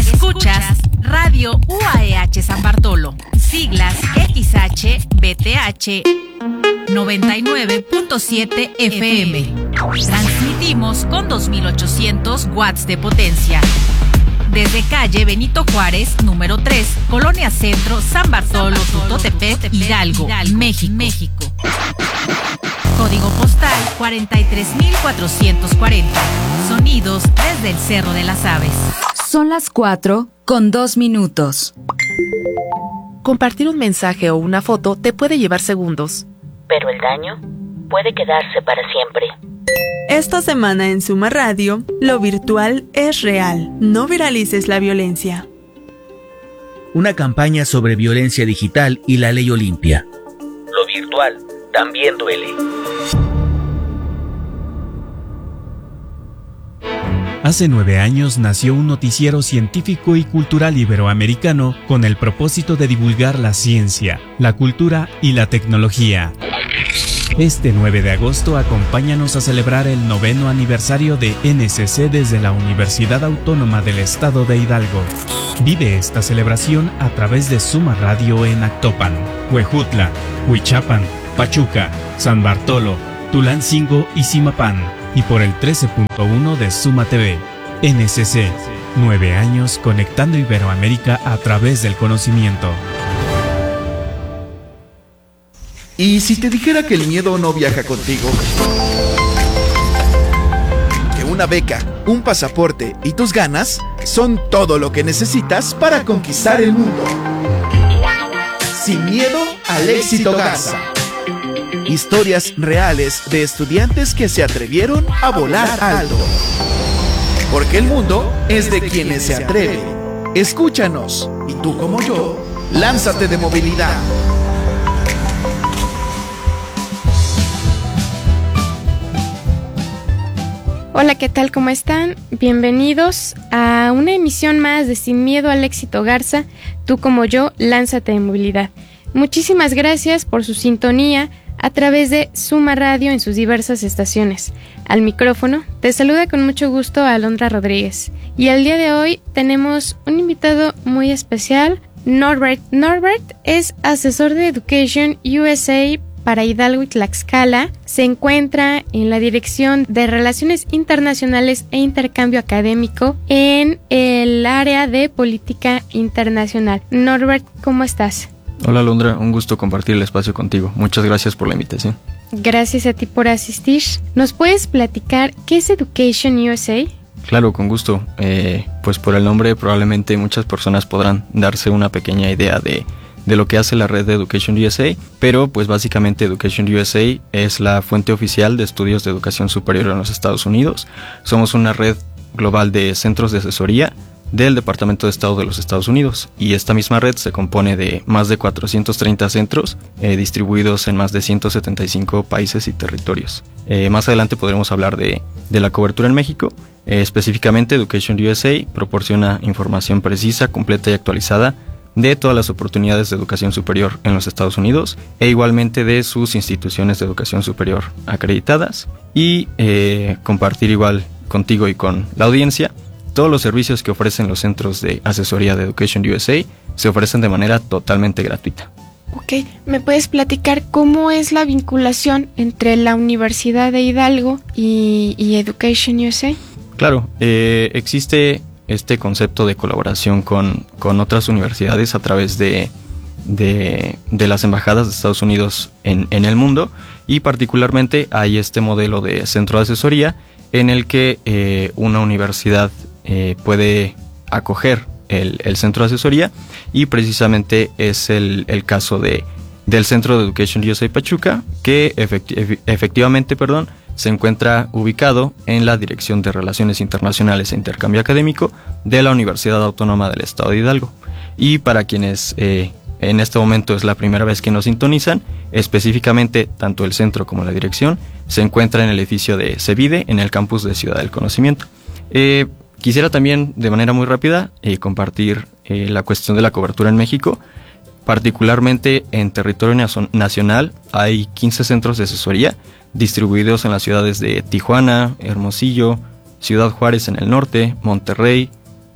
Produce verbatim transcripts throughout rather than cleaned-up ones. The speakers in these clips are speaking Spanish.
Escuchas Radio U A E H San Bartolo, siglas X H B T H noventa y nueve punto siete F M. Transmitimos con dos mil ochocientos watts de potencia. Desde calle Benito Juárez, número tres, Colonia Centro, San Bartolo, Tutotepec, Hidalgo, México. México. Código postal cuarenta y tres mil cuatrocientos cuarenta. Sonidos desde el Cerro de las Aves. Son las cuatro con dos minutos. Compartir un mensaje o una foto te puede llevar segundos, pero el daño puede quedarse para siempre. Esta semana en Suma Radio, lo virtual es real. No viralices la violencia. Una campaña sobre violencia digital y la ley Olimpia. Lo virtual también duele. Hace nueve años nació un noticiero científico y cultural iberoamericano con el propósito de divulgar la ciencia, la cultura y la tecnología. Este nueve de agosto acompáñanos a celebrar el noveno aniversario de N C C desde la Universidad Autónoma del Estado de Hidalgo. Vive esta celebración a través de Suma Radio en Actopan, Huejutla, Huichapan, Pachuca, San Bartolo, Tulancingo y Zimapán, y por el trece punto uno de Suma T V. N C C, nueve años conectando Iberoamérica a través del conocimiento. ¿Y si te dijera que el miedo no viaja contigo? Que una beca, un pasaporte y tus ganas son todo lo que necesitas para conquistar el mundo. Sin miedo al éxito Garza. Historias reales de estudiantes que se atrevieron a volar alto. Porque el mundo es de quienes se atreven. Escúchanos, y tú como yo, lánzate de movilidad. Hola, ¿qué tal? ¿Cómo están? Bienvenidos a una emisión más de Sin Miedo al Éxito Garza, tú como yo, lánzate de movilidad. Muchísimas gracias por su sintonía a través de Suma Radio en sus diversas estaciones. Al micrófono te saluda con mucho gusto Alondra Rodríguez. Y el día de hoy tenemos un invitado muy especial, Norbert. Norbert es asesor de Education U S A para Hidalgo y Tlaxcala. Se encuentra en la Dirección de Relaciones Internacionales e Intercambio Académico en el área de Política Internacional. Norbert, ¿cómo estás? Hola Alondra, un gusto compartir el espacio contigo. Muchas gracias por la invitación. Gracias a ti por asistir. ¿Nos puedes platicar qué es Education U S A? Claro, con gusto. Eh, pues por el nombre probablemente muchas personas podrán darse una pequeña idea de, de lo que hace la red de Education U S A, pero pues básicamente Education U S A es la fuente oficial de estudios de educación superior en los Estados Unidos. Somos una red global de centros de asesoría del Departamento de Estado de los Estados Unidos, y esta misma red se compone de más de cuatrocientos treinta centros eh, distribuidos en más de ciento setenta y cinco países y territorios. Eh, más adelante podremos hablar de, de la cobertura en México. Eh, específicamente Education U S A proporciona información precisa, completa y actualizada de todas las oportunidades de educación superior en los Estados Unidos e igualmente de sus instituciones de educación superior acreditadas, y eh, compartir igual contigo y con la audiencia todos los servicios que ofrecen los centros de asesoría de Education U S A se ofrecen de manera totalmente gratuita. Ok, ¿me puedes platicar cómo es la vinculación entre la Universidad de Hidalgo y, y Education U S A? Claro, eh, existe este concepto de colaboración con, con otras universidades a través de, de, de las embajadas de Estados Unidos en, en el mundo, y particularmente hay este modelo de centro de asesoría en el que eh, una universidad Eh, puede acoger el, el centro de asesoría, y precisamente es el, el caso de, del Centro de Education U S A Pachuca, que efecti- efectivamente perdón, se encuentra ubicado en la Dirección de Relaciones Internacionales e Intercambio Académico de la Universidad Autónoma del Estado de Hidalgo. Y para quienes eh, en este momento es la primera vez que nos sintonizan, específicamente tanto el centro como la dirección se encuentra en el edificio de CEVIDE en el campus de Ciudad del Conocimiento. Eh, Quisiera también, de manera muy rápida, eh, compartir eh, la cuestión de la cobertura en México. Particularmente en territorio nacional hay quince centros de asesoría distribuidos en las ciudades de Tijuana, Hermosillo, Ciudad Juárez en el norte, Monterrey,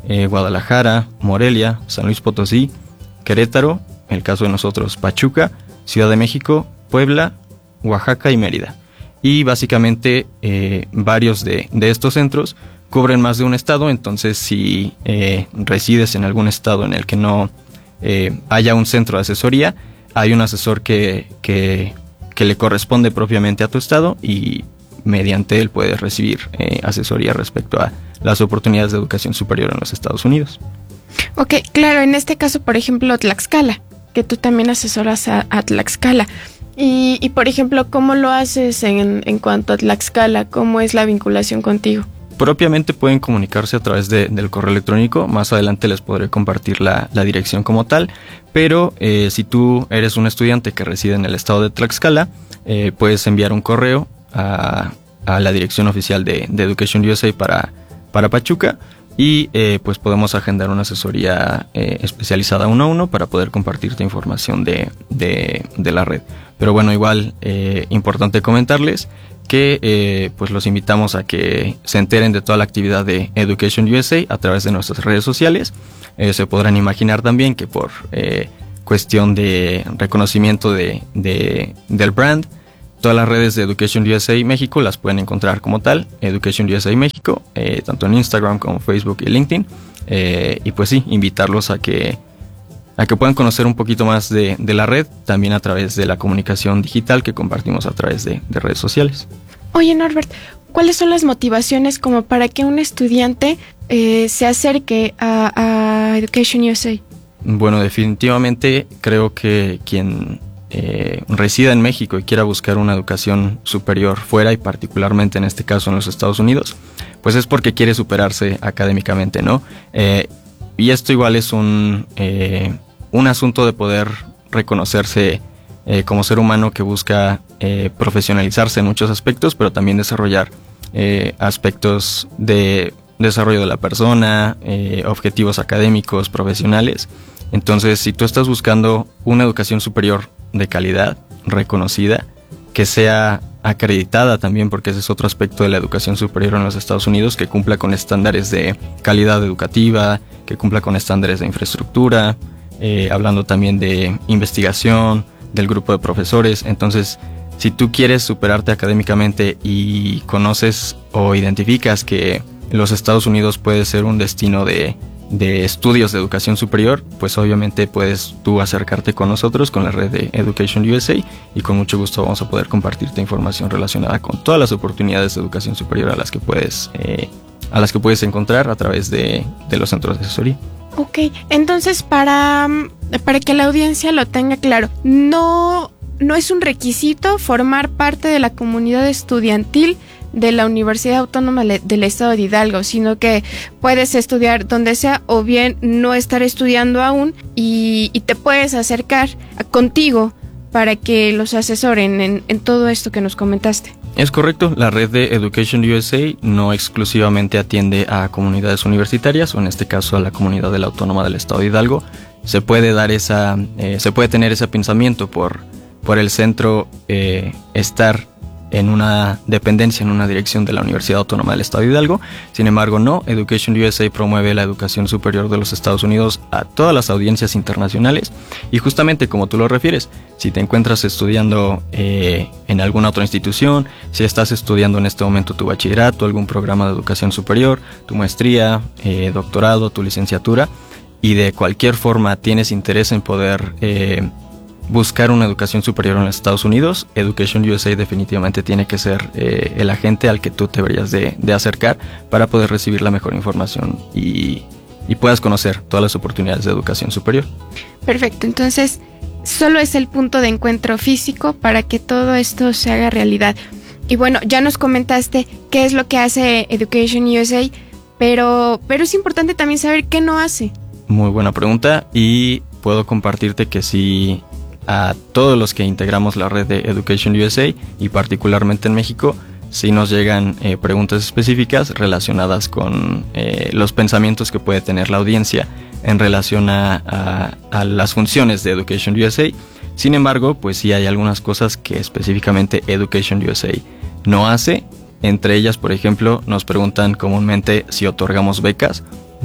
eh, Guadalajara, Morelia, San Luis Potosí, Querétaro, el caso de nosotros Pachuca, Ciudad de México, Puebla, Oaxaca y Mérida. Y básicamente eh, varios de, de estos centros cubren más de un estado, entonces si eh, resides en algún estado en el que no eh, haya un centro de asesoría, hay un asesor que, que, que le corresponde propiamente a tu estado y mediante él puedes recibir eh, asesoría respecto a las oportunidades de educación superior en los Estados Unidos. Ok, claro, en este caso, por ejemplo, Tlaxcala, que tú también asesoras a, a Tlaxcala. Y, y, por ejemplo, ¿cómo lo haces en, en cuanto a Tlaxcala? ¿Cómo es la vinculación contigo? Propiamente pueden comunicarse a través de, del correo electrónico. Más adelante les podré compartir la, la dirección como tal. Pero eh, si tú eres un estudiante que reside en el estado de Tlaxcala, eh, puedes enviar un correo a, a la dirección oficial de, de Education U S A para, para Pachuca. Y eh, pues podemos agendar una asesoría eh, especializada uno a uno para poder compartirte información de, de, de la red. Pero bueno, igual eh, importante comentarles que eh, pues los invitamos a que se enteren de toda la actividad de Education U S A a través de nuestras redes sociales. Eh, se podrán imaginar también que por eh, cuestión de reconocimiento de, de, del brand, todas las redes de Education U S A México las pueden encontrar como tal, Education U S A México, eh, tanto en Instagram como Facebook y LinkedIn. Eh, y pues sí, invitarlos a que, a que puedan conocer un poquito más de, de la red, también a través de la comunicación digital que compartimos a través de, de redes sociales. Oye, Norbert, ¿cuáles son las motivaciones como para que un estudiante eh, se acerque a, a Education U S A? Bueno, definitivamente creo que quien Eh, resida en México y quiera buscar una educación superior fuera y particularmente en este caso en los Estados Unidos, pues es porque quiere superarse académicamente, ¿no? Eh, y esto igual es un, eh, un asunto de poder reconocerse eh, como ser humano que busca eh, profesionalizarse en muchos aspectos, pero también desarrollar eh, aspectos de desarrollo de la persona, eh, objetivos académicos, profesionales. Entonces, si tú estás buscando una educación superior de calidad, reconocida, que sea acreditada también, porque ese es otro aspecto de la educación superior en los Estados Unidos, que cumpla con estándares de calidad educativa, que cumpla con estándares de infraestructura, eh, hablando también de investigación, del grupo de profesores. Entonces, si tú quieres superarte académicamente y conoces o identificas que los Estados Unidos puede ser un destino de de estudios de educación superior, pues obviamente puedes tú acercarte con nosotros, con la red de Education U S A, y con mucho gusto vamos a poder compartirte información relacionada con todas las oportunidades de educación superior a las que puedes eh, a las que puedes encontrar a través de, de los centros de asesoría. Ok, entonces para, para que la audiencia lo tenga claro, no, no es un requisito formar parte de la comunidad estudiantil de la Universidad Autónoma del Estado de Hidalgo, sino que puedes estudiar donde sea o bien no estar estudiando aún y, y te puedes acercar a, contigo para que los asesoren en, en todo esto que nos comentaste. Es correcto, la red de Education U S A no exclusivamente atiende a comunidades universitarias, o en este caso a la comunidad de la Autónoma del Estado de Hidalgo. Se puede dar esa, eh, se puede tener ese pensamiento por, por el centro eh, estar en una dependencia, en una dirección de la Universidad Autónoma del Estado de Hidalgo. Sin embargo, no, Education U S A promueve la educación superior de los Estados Unidos a todas las audiencias internacionales, y justamente como tú lo refieres, si te encuentras estudiando eh, en alguna otra institución, si estás estudiando en este momento tu bachillerato, algún programa de educación superior, tu maestría, eh, doctorado, tu licenciatura, y de cualquier forma tienes interés en poder eh, buscar una educación superior en los Estados Unidos, Education U S A definitivamente tiene que ser eh, el agente al que tú te deberías de, de acercar para poder recibir la mejor información y, y puedas conocer todas las oportunidades de educación superior. Perfecto, entonces solo es el punto de encuentro físico para que todo esto se haga realidad. Y bueno, ya nos comentaste qué es lo que hace Education U S A, pero, pero es importante también saber qué no hace. Muy buena pregunta, y puedo compartirte que sí, a todos los que integramos la red de Education U S A y particularmente en México, sí nos llegan eh, preguntas específicas relacionadas con eh, los pensamientos que puede tener la audiencia en relación a, a, a las funciones de Education U S A. Sin embargo, pues sí hay algunas cosas que específicamente Education U S A no hace. Entre ellas, por ejemplo, nos preguntan comúnmente si otorgamos becas. No,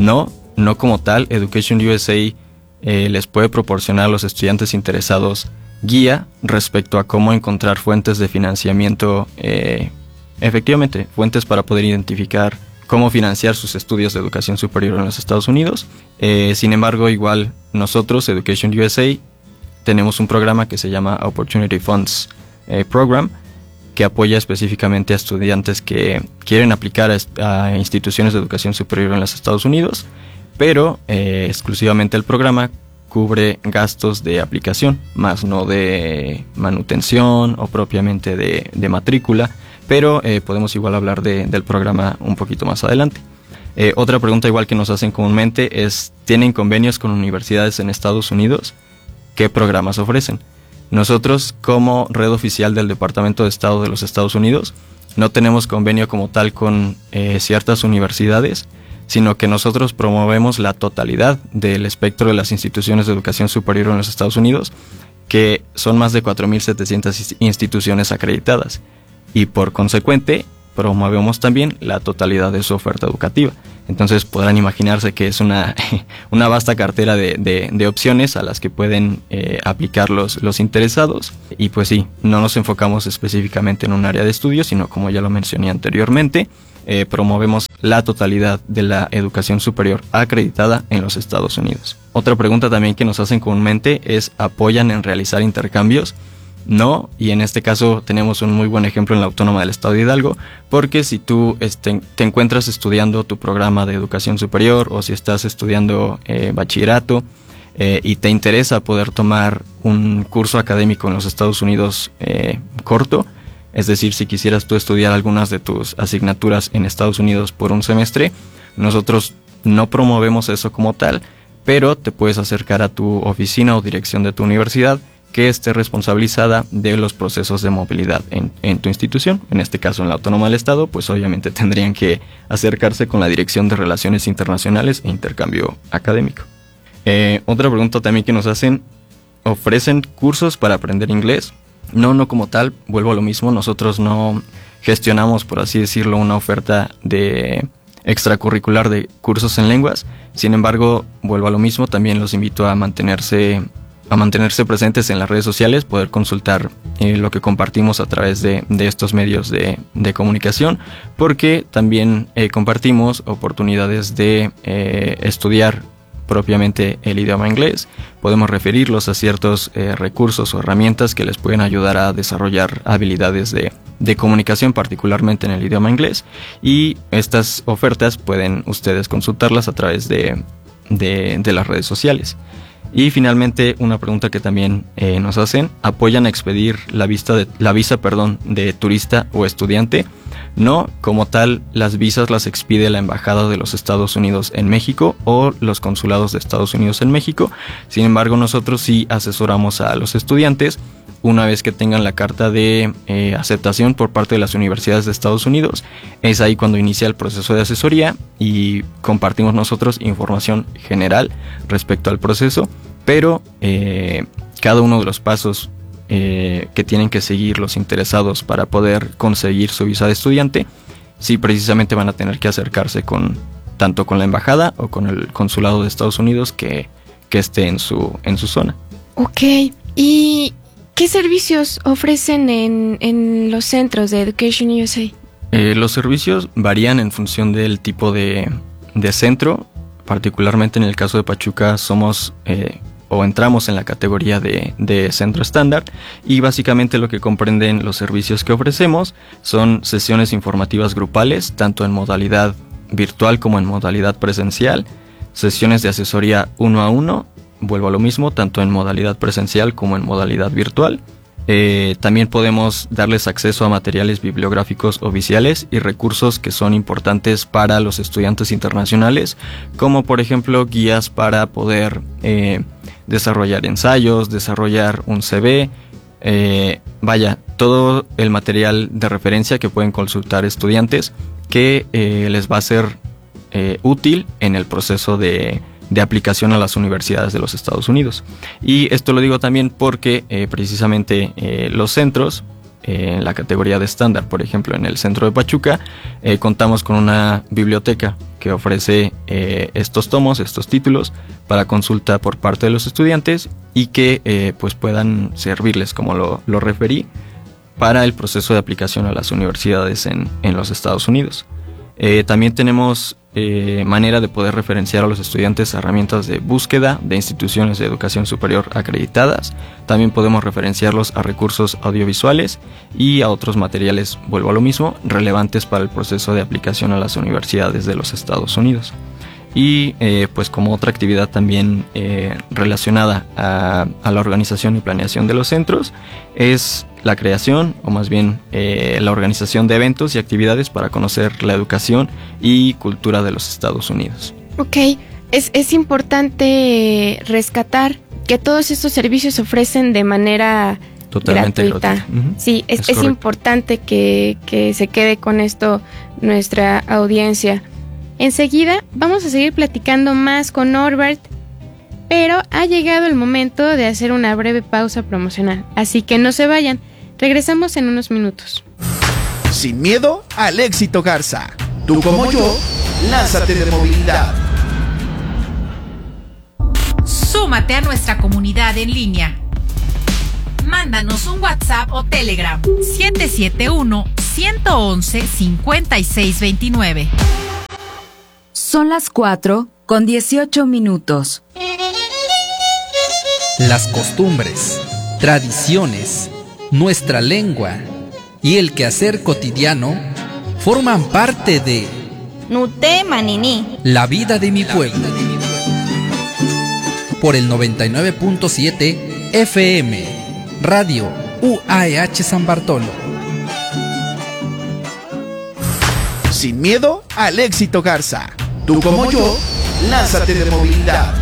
no como tal, Education U S A eh, les puede proporcionar a los estudiantes interesados guía respecto a cómo encontrar fuentes de financiamiento, eh, efectivamente, fuentes para poder identificar cómo financiar sus estudios de educación superior en los Estados Unidos. Eh, sin embargo, igual nosotros, Education U S A, tenemos un programa que se llama Opportunity Funds eh, Program, que apoya específicamente a estudiantes que quieren aplicar a, a instituciones de educación superior en los Estados Unidos, pero eh, exclusivamente el programa cubre gastos de aplicación, más no de manutención o propiamente de, de matrícula, pero eh, podemos igual hablar de, del programa un poquito más adelante. Eh, otra pregunta igual que nos hacen comúnmente es, ¿tienen convenios con universidades en Estados Unidos? ¿Qué programas ofrecen? Nosotros, como red oficial del Departamento de Estado de los Estados Unidos, no tenemos convenio como tal con eh, ciertas universidades, sino que nosotros promovemos la totalidad del espectro de las instituciones de educación superior en los Estados Unidos, que son más de cuatro mil setecientas instituciones acreditadas, y por consecuente promovemos también la totalidad de su oferta educativa. Entonces podrán imaginarse que es una, una vasta cartera de, de, de opciones a las que pueden eh, aplicar los, los interesados. Y pues sí, no nos enfocamos específicamente en un área de estudio, sino como ya lo mencioné anteriormente, eh, promovemos la totalidad de la educación superior acreditada en los Estados Unidos. Otra pregunta también que nos hacen comúnmente es, ¿apoyan en realizar intercambios? No, y en este caso tenemos un muy buen ejemplo en la Autónoma del Estado de Hidalgo, porque si tú este, te encuentras estudiando tu programa de educación superior o si estás estudiando eh, bachillerato eh, y te interesa poder tomar un curso académico en los Estados Unidos eh, corto, es decir, si quisieras tú estudiar algunas de tus asignaturas en Estados Unidos por un semestre, nosotros no promovemos eso como tal, pero te puedes acercar a tu oficina o dirección de tu universidad que esté responsabilizada de los procesos de movilidad en, en tu institución. En este caso, en la Autónoma del Estado, pues obviamente tendrían que acercarse con la Dirección de Relaciones Internacionales e Intercambio Académico. Eh, otra pregunta también que nos hacen, ¿ofrecen cursos para aprender inglés? No, no como tal, vuelvo a lo mismo, nosotros no gestionamos, por así decirlo, una oferta de extracurricular de cursos en lenguas. Sin embargo, vuelvo a lo mismo, también los invito a mantenerse a mantenerse presentes en las redes sociales, poder consultar eh, lo que compartimos a través de, de estos medios de, de comunicación, porque también eh, compartimos oportunidades de eh, estudiar propiamente el idioma inglés. Podemos referirlos a ciertos eh, recursos o herramientas que les pueden ayudar a desarrollar habilidades de, de comunicación, particularmente en el idioma inglés, y estas ofertas pueden ustedes consultarlas a través de, de, de las redes sociales. Y finalmente, una pregunta que también eh, nos hacen, ¿apoyan a expedir la, vista de, la visa perdón, de turista o estudiante? No, como tal, las visas las expide la Embajada de los Estados Unidos en México o los consulados de Estados Unidos en México. Sin embargo, nosotros sí asesoramos a los estudiantes una vez que tengan la carta de eh, aceptación por parte de las universidades de Estados Unidos. Es ahí cuando inicia el proceso de asesoría y compartimos nosotros información general respecto al proceso, pero eh, cada uno de los pasos eh, que tienen que seguir los interesados para poder conseguir su visa de estudiante, sí precisamente van a tener que acercarse con tanto con la embajada o con el consulado de Estados Unidos que, que esté en su, en su zona. Ok, y ¿qué servicios ofrecen en, en los centros de Education U S A? Eh, los servicios varían en función del tipo de, de centro. Particularmente en el caso de Pachuca somos eh, o entramos en la categoría de, de centro estándar, y básicamente lo que comprenden los servicios que ofrecemos son sesiones informativas grupales, tanto en modalidad virtual como en modalidad presencial, sesiones de asesoría uno a uno, vuelvo a lo mismo, tanto en modalidad presencial como en modalidad virtual. Eh, también podemos darles acceso a materiales bibliográficos oficiales y recursos que son importantes para los estudiantes internacionales, como por ejemplo guías para poder eh, desarrollar ensayos, desarrollar un C V, eh, vaya, todo el material de referencia que pueden consultar estudiantes que eh, les va a ser eh, útil en el proceso de de aplicación a las universidades de los Estados Unidos. Y esto lo digo también porque eh, precisamente eh, los centros eh, en la categoría de estándar. Por ejemplo, en el centro de Pachuca eh, contamos con una biblioteca que ofrece eh, estos tomos, estos títulos para consulta por parte de los estudiantes y que eh, pues puedan servirles, como lo, lo referí, para el proceso de aplicación a las universidades en, en los Estados Unidos. Eh, también tenemos eh, manera de poder referenciar a los estudiantes a herramientas de búsqueda de instituciones de educación superior acreditadas. También podemos referenciarlos a recursos audiovisuales y a otros materiales, vuelvo a lo mismo, relevantes para el proceso de aplicación a las universidades de los Estados Unidos. Y eh, pues como otra actividad también eh, relacionada a, a la organización y planeación de los centros es la creación, o más bien eh, la organización de eventos y actividades para conocer la educación y cultura de los Estados Unidos. Ok, es, es importante rescatar que todos estos servicios se ofrecen de manera totalmente gratuita. gratuita. Uh-huh. Sí, es, es, es importante que, que se quede con esto nuestra audiencia. Enseguida vamos a seguir platicando más con Norbert, pero ha llegado el momento de hacer una breve pausa promocional, así que no se vayan, regresamos en unos minutos. Sin miedo al éxito, Garza. Tú como yo, lánzate de movilidad. Súmate a nuestra comunidad en línea. Mándanos un WhatsApp o Telegram siete siete uno, uno uno uno, cinco seis dos nueve. Son las cuatro con dieciocho minutos. Las costumbres, tradiciones, nuestra lengua y el quehacer cotidiano forman parte de Nute Manini, la vida de mi pueblo. Por el noventa y nueve punto siete F M, Radio U A E H San Bartolo. Sin miedo al éxito, Garza. Tú como yo, lánzate de movilidad.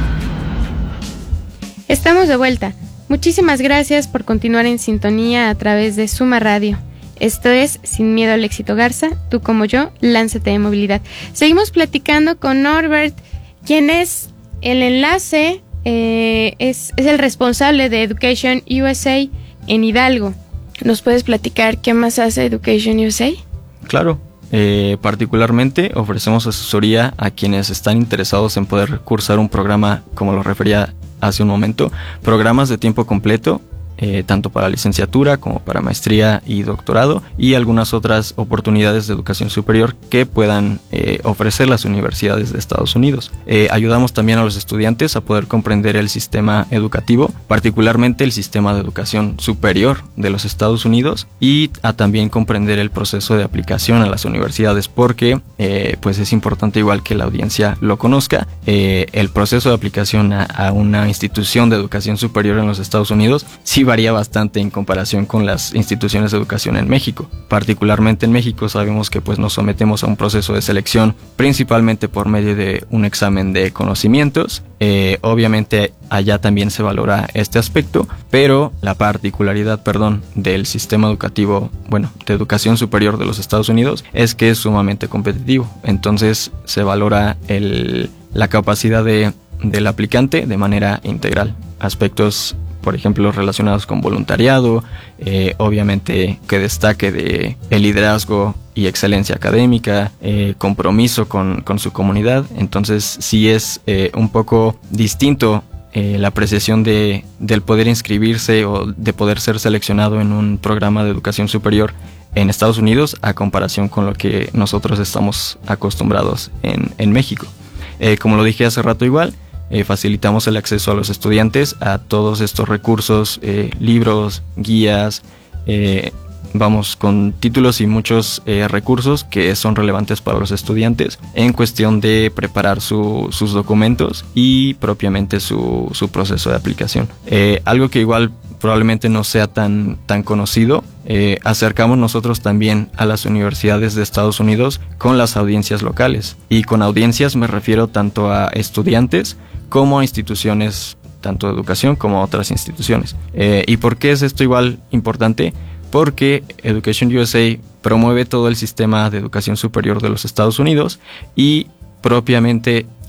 Estamos de vuelta. Muchísimas gracias por continuar en sintonía a través de Suma Radio. Esto es Sin Miedo al Éxito, Garza. Tú como yo, lánzate de movilidad. Seguimos platicando con Norbert, quien es el enlace, eh, es, es el responsable de Education U S A en Hidalgo. ¿Nos puedes platicar qué más hace Education U S A? Claro. Eh, particularmente ofrecemos asesoría a quienes están interesados en poder cursar un programa, como lo refería hace un momento, programas de tiempo completo, eh, tanto para licenciatura como para maestría y doctorado, y algunas otras oportunidades de educación superior que puedan eh, ofrecer las universidades de Estados Unidos. Eh, ayudamos también a los estudiantes a poder comprender el sistema educativo, particularmente el sistema de educación superior de los Estados Unidos, y a también comprender el proceso de aplicación a las universidades, porque eh, pues es importante, igual que la audiencia lo conozca, eh, el proceso de aplicación a, a una institución de educación superior en los Estados Unidos sí varía bastante en comparación con las instituciones de educación en México. Particularmente en México sabemos que pues nos sometemos a un proceso de selección principalmente por medio de un examen de conocimientos. Eh, obviamente allá también se valora este aspecto, pero la particularidad, perdón, del sistema educativo, bueno, de educación superior de los Estados Unidos es que es sumamente competitivo. Entonces se valora el, la capacidad de, del aplicante de manera integral. Aspectos, por ejemplo, relacionados con voluntariado, eh, obviamente que destaque de el liderazgo y excelencia académica, eh, compromiso con, con su comunidad. Entonces sí es eh, un poco distinto eh, la apreciación de, del poder inscribirse o de poder ser seleccionado en un programa de educación superior en Estados Unidos a comparación con lo que nosotros estamos acostumbrados en, en México. Eh, como lo dije hace rato igual, Eh, facilitamos el acceso a los estudiantes a todos estos recursos, eh, libros, guías, eh, vamos con títulos y muchos eh, recursos que son relevantes para los estudiantes en cuestión de preparar su, sus documentos y propiamente su, su proceso de aplicación. Eh, algo que igual probablemente no sea tan, tan conocido, eh, acercamos nosotros también a las universidades de Estados Unidos con las audiencias locales. Y con audiencias me refiero tanto a estudiantes como a instituciones, tanto de educación como a otras instituciones. Eh, ¿Y por qué es esto igual importante? Porque Education U S A promueve todo el sistema de educación superior de los Estados Unidos y propiamente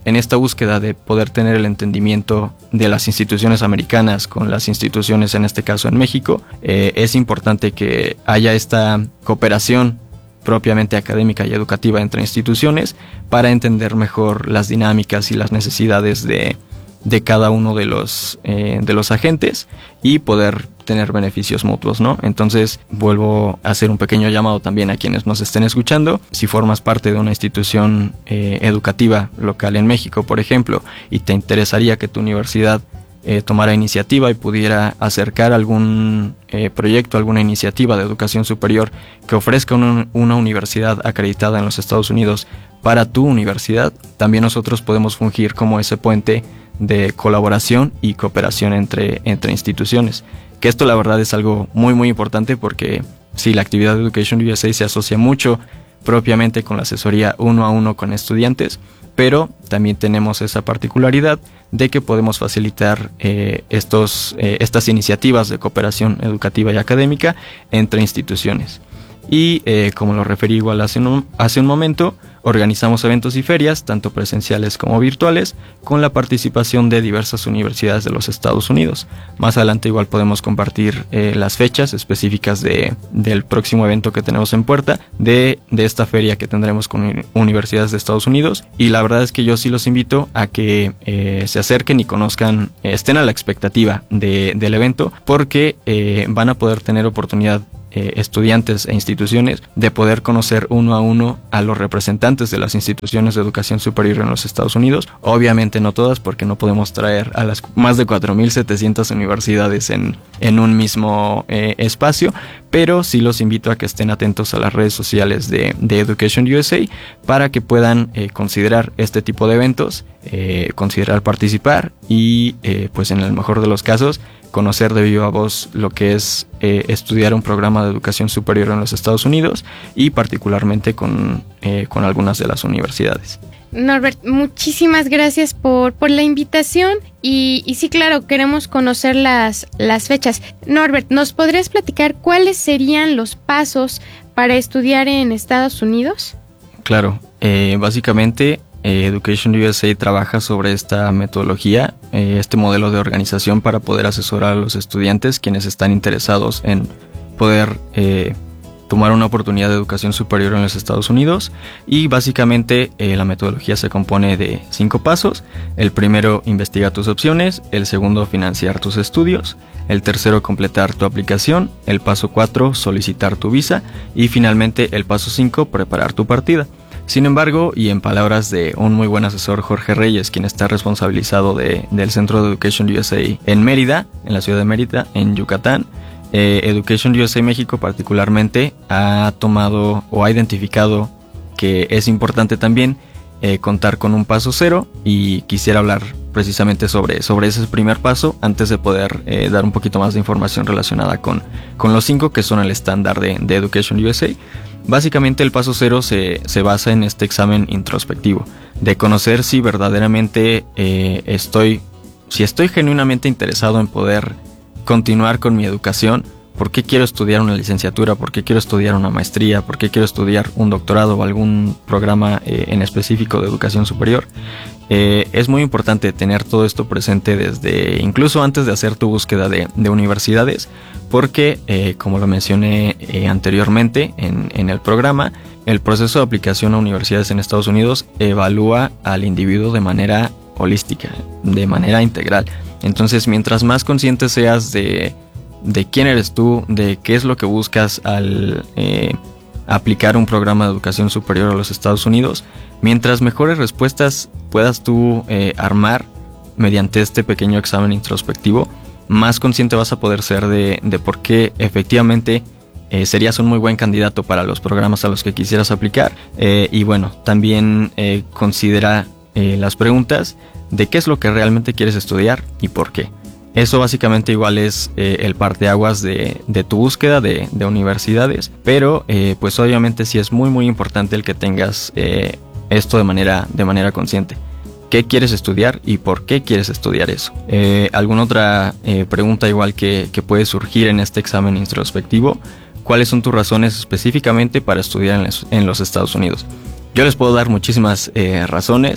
en esta búsqueda de poder tener el entendimiento de las instituciones americanas con las instituciones, en este caso en México, eh, es importante que haya esta cooperación propiamente académica y educativa entre instituciones para entender mejor las dinámicas y las necesidades de, de cada uno de los, eh, de los agentes y poder tener beneficios mutuos, ¿no? Entonces vuelvo a hacer un pequeño llamado también a quienes nos estén escuchando. Si formas parte de una institución eh, educativa local en México, por ejemplo, y te interesaría que tu universidad eh, tomara iniciativa y pudiera acercar algún eh, proyecto, alguna iniciativa de educación superior que ofrezca una, una universidad acreditada en los Estados Unidos para tu universidad, también nosotros podemos fungir como ese puente de colaboración y cooperación entre, entre instituciones. Que esto la verdad es algo muy muy importante porque sí, la actividad de Education U S A se asocia mucho propiamente con la asesoría uno a uno con estudiantes, pero también tenemos esa particularidad de que podemos facilitar eh, estos, eh, estas iniciativas de cooperación educativa y académica entre instituciones. Y eh, como lo referí igual hace un, hace un momento, organizamos eventos y ferias, tanto presenciales como virtuales, con la participación de diversas universidades de los Estados Unidos. Más adelante igual podemos compartir eh, las fechas específicas de, del próximo evento que tenemos en puerta, de, de esta feria que tendremos con universidades de Estados Unidos. Y la verdad es que yo sí los invito a que eh, se acerquen y conozcan, eh, estén a la expectativa de, del evento, porque eh, van a poder tener oportunidad Eh, estudiantes e instituciones de poder conocer uno a uno a los representantes de las instituciones de educación superior en los Estados Unidos. Obviamente no todas, porque no podemos traer a las más de cuatro mil setecientas universidades en, en un mismo eh, espacio, pero sí los invito a que estén atentos a las redes sociales de, de Education U S A para que puedan eh, considerar este tipo de eventos, eh, considerar participar y eh, pues en el mejor de los casos conocer de viva voz lo que es eh, estudiar un programa de educación superior en los Estados Unidos y particularmente con, eh, con algunas de las universidades. Norbert, muchísimas gracias por, por la invitación y, y sí, claro, queremos conocer las, las fechas. Norbert, ¿nos podrías platicar cuáles serían los pasos para estudiar en Estados Unidos? Claro, eh, básicamente Education U S A trabaja sobre esta metodología, eh, este modelo de organización para poder asesorar a los estudiantes quienes están interesados en poder eh, tomar una oportunidad de educación superior en los Estados Unidos. Y básicamente eh, la metodología se compone de cinco pasos. El primero, investiga tus opciones. El segundo, financiar tus estudios. El tercero, completar tu aplicación. El paso cuatro, solicitar tu visa. Y finalmente el paso cinco, preparar tu partida. Sin embargo, y en palabras de un muy buen asesor, Jorge Reyes, quien está responsabilizado de, del Centro de Education U S A en Mérida, en la ciudad de Mérida, en Yucatán, eh, Education U S A México particularmente ha tomado o ha identificado que es importante también eh, contar con un paso cero, y quisiera hablar precisamente sobre, sobre ese primer paso antes de poder eh, dar un poquito más de información relacionada con, con los cinco que son el estándar de, de Education U S A. Básicamente el paso cero se, se basa en este examen introspectivo, de conocer si verdaderamente eh, estoy, si estoy genuinamente interesado en poder continuar con mi educación. ¿Por qué quiero estudiar una licenciatura? ¿Por qué quiero estudiar una maestría? ¿Por qué quiero estudiar un doctorado o algún programa eh, en específico de educación superior? Eh, es muy importante tener todo esto presente desde incluso antes de hacer tu búsqueda de, de universidades, porque eh, como lo mencioné eh, anteriormente en, en el programa, el proceso de aplicación a universidades en Estados Unidos evalúa al individuo de manera holística, de manera integral. Entonces, mientras más consciente seas de, de quién eres tú, de qué es lo que buscas al eh, aplicar un programa de educación superior a los Estados Unidos, mientras mejores respuestas puedas tú eh, armar mediante este pequeño examen introspectivo, más consciente vas a poder ser de, de por qué efectivamente eh, serías un muy buen candidato para los programas a los que quisieras aplicar. Eh, y bueno, también eh, considera eh, las preguntas de qué es lo que realmente quieres estudiar y por qué. Eso básicamente igual es eh, el parteaguas de, de tu búsqueda de, de universidades, pero eh, pues obviamente sí es muy muy importante el que tengas eh, esto de manera, de manera consciente. ¿Qué quieres estudiar y por qué quieres estudiar eso? Eh, ¿Alguna otra eh, pregunta igual que, que puede surgir en este examen introspectivo? ¿Cuáles son tus razones específicamente para estudiar en los, en los Estados Unidos? Yo les puedo dar muchísimas eh, razones.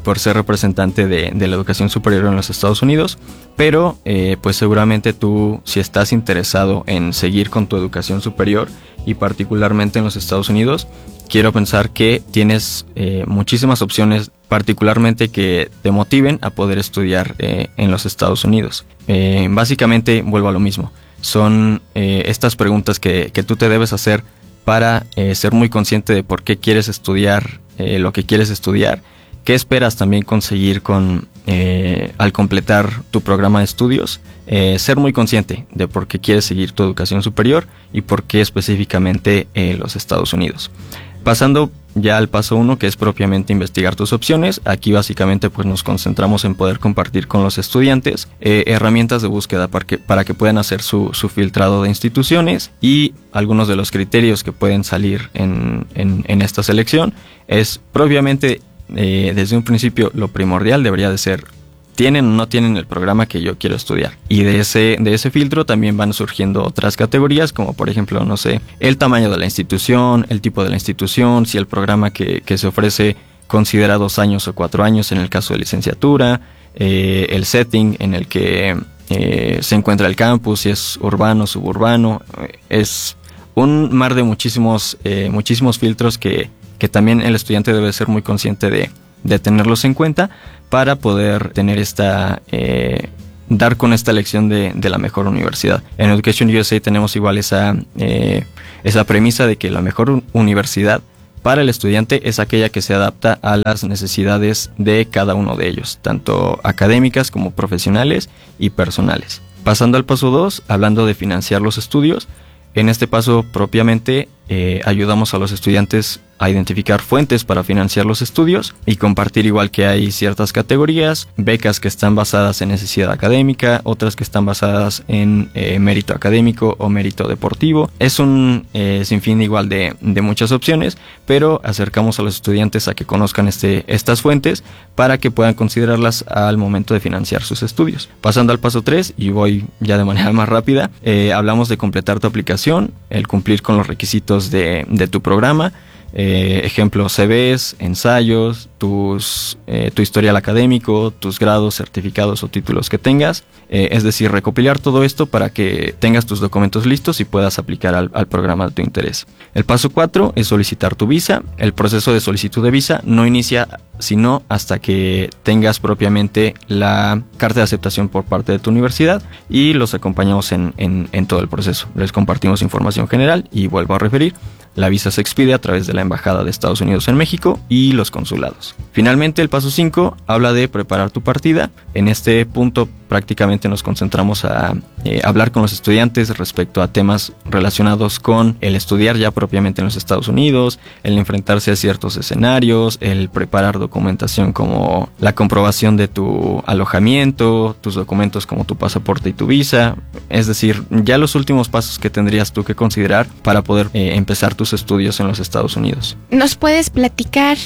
por ser representante de, de la educación superior en los Estados Unidos, pero eh, pues seguramente tú, si estás interesado en seguir con tu educación superior y particularmente en los Estados Unidos, quiero pensar que tienes eh, muchísimas opciones, particularmente que te motiven a poder estudiar eh, en los Estados Unidos. Eh, básicamente, vuelvo a lo mismo, son eh, estas preguntas que, que tú te debes hacer para eh, ser muy consciente de por qué quieres estudiar eh, lo que quieres estudiar, qué esperas también conseguir con eh, al completar tu programa de estudios, eh, ser muy consciente de por qué quieres seguir tu educación superior y por qué específicamente eh, los Estados Unidos. Pasando ya al paso uno, que es propiamente investigar tus opciones. Aquí básicamente pues nos concentramos en poder compartir con los estudiantes eh, herramientas de búsqueda para que, para que puedan hacer su, su filtrado de instituciones, y algunos de los criterios que pueden salir en, en, en esta selección es propiamente eh, desde un principio lo primordial debería de ser: ¿tienen o no tienen el programa que yo quiero estudiar? Y de ese, de ese filtro también van surgiendo otras categorías, como por ejemplo, no sé, el tamaño de la institución, el tipo de la institución, si el programa que, que se ofrece considera dos años o cuatro años en el caso de licenciatura, eh, el setting en el que eh, se encuentra el campus, si es urbano, suburbano. Es un mar de muchísimos, eh, muchísimos filtros que, que también el estudiante debe ser muy consciente de, de tenerlos en cuenta para poder tener esta, eh, dar con esta elección de, de la mejor universidad. En Education U S A tenemos igual esa, eh, esa premisa de que la mejor universidad para el estudiante es aquella que se adapta a las necesidades de cada uno de ellos, tanto académicas como profesionales y personales. Pasando al paso dos, hablando de financiar los estudios, en este paso propiamente eh, ayudamos a los estudiantes a identificar fuentes para financiar los estudios y compartir igual que hay ciertas categorías, becas que están basadas en necesidad académica, otras que están basadas en eh, mérito académico o mérito deportivo. Es un eh, sinfín igual de, de muchas opciones, pero acercamos a los estudiantes a que conozcan este, estas fuentes para que puedan considerarlas al momento de financiar sus estudios. Pasando al paso tres, y voy ya de manera más rápida, eh, hablamos de completar tu aplicación, el cumplir con los requisitos de, de tu programa. Eh, ejemplo, C Vs, ensayos, tus, eh, tu historial académico, tus grados, certificados o títulos que tengas. Eh, es decir, recopilar todo esto para que tengas tus documentos listos y puedas aplicar al, al programa de tu interés. El paso cuatro es solicitar tu visa. El proceso de solicitud de visa no inicia sino hasta que tengas propiamente la carta de aceptación por parte de tu universidad, y los acompañamos en, en, en todo el proceso. Les compartimos información general y vuelvo a referir: la visa se expide a través de la Embajada de Estados Unidos en México y los consulados. Finalmente, el paso cinco habla de preparar tu partida. En este punto prácticamente nos concentramos a eh, hablar con los estudiantes respecto a temas relacionados con el estudiar ya propiamente en los Estados Unidos, el enfrentarse a ciertos escenarios, el preparar documentación como la comprobación de tu alojamiento, tus documentos como tu pasaporte y tu visa. Es decir, ya los últimos pasos que tendrías tú que considerar para poder eh, empezar tus estudios en los Estados Unidos. ¿Nos puedes platicar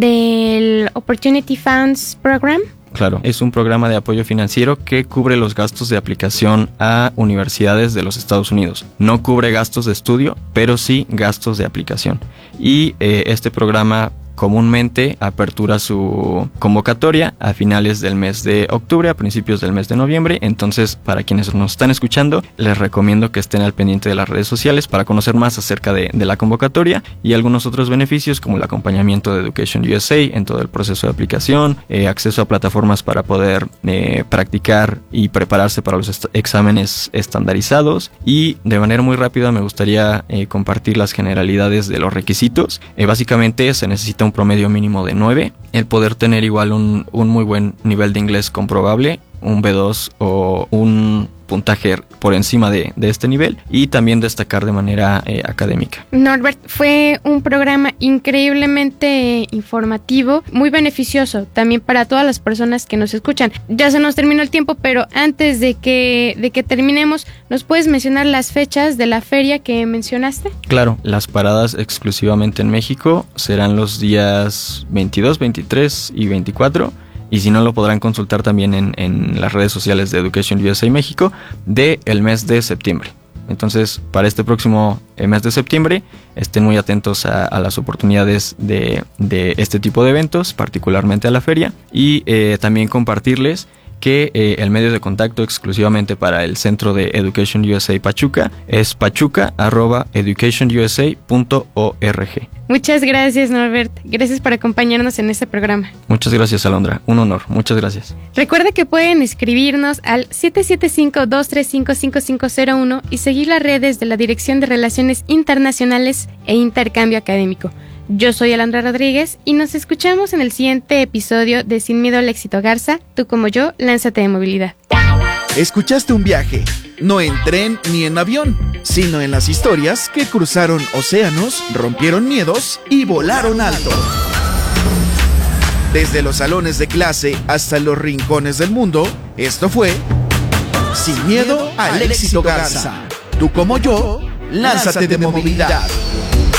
del Opportunity Funds Program? Claro, es un programa de apoyo financiero que cubre los gastos de aplicación a universidades de los Estados Unidos. No cubre gastos de estudio, pero sí gastos de aplicación. Y eh, este programa comúnmente apertura su convocatoria a finales del mes de octubre, a principios del mes de noviembre. Entonces, para quienes nos están escuchando, les recomiendo que estén al pendiente de las redes sociales para conocer más acerca de, de la convocatoria y algunos otros beneficios, como el acompañamiento de Education U S A en todo el proceso de aplicación, eh, acceso a plataformas para poder eh, practicar y prepararse para los est- exámenes estandarizados. Y de manera muy rápida me gustaría eh, compartir las generalidades de los requisitos. Eh, básicamente se necesita un promedio mínimo de nueve, el poder tener igual un, un muy buen nivel de inglés comprobable, un B dos o un puntaje por encima de, de este nivel, y también destacar de manera eh, académica. Norbert, fue un programa increíblemente informativo, muy beneficioso también para todas las personas que nos escuchan. Ya se nos terminó el tiempo, pero antes de que, de que terminemos, ¿nos puedes mencionar las fechas de la feria que mencionaste? Claro, las paradas exclusivamente en México serán los días veintidós, veintitrés y veinticuatro. Y si no, lo podrán consultar también en, en las redes sociales de Education U S A México de el mes de septiembre. Entonces, para este próximo eh, mes de septiembre, estén muy atentos a, a las oportunidades de, de este tipo de eventos, particularmente a la feria, y eh, también compartirles que eh, el medio de contacto exclusivamente para el Centro de Education U S A Pachuca es pachuca arroba education u s a punto org. Muchas gracias, Norbert. Gracias por acompañarnos en este programa. Muchas gracias, Alondra. Un honor. Muchas gracias. Recuerda que pueden escribirnos al siete siete cinco, dos tres cinco, cinco cinco cero uno y seguir las redes de la Dirección de Relaciones Internacionales e Intercambio Académico. Yo soy Alondra Rodríguez y nos escuchamos en el siguiente episodio de Sin Miedo al Éxito Garza. Tú como yo, lánzate de movilidad. Escuchaste un viaje, no en tren ni en avión, sino en las historias que cruzaron océanos, rompieron miedos y volaron alto. Desde los salones de clase hasta los rincones del mundo, esto fue Sin Miedo al Éxito Garza. Tú como yo, lánzate de movilidad.